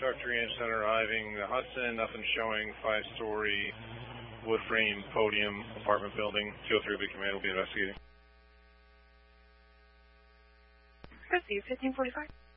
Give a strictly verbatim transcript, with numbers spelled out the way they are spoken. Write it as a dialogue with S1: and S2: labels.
S1: Truck Range Center arriving. The Hudson, nothing showing. Five-story wood frame podium apartment building. two oh three Big Command will be investigating.
S2: Proceed, fifteen forty-five.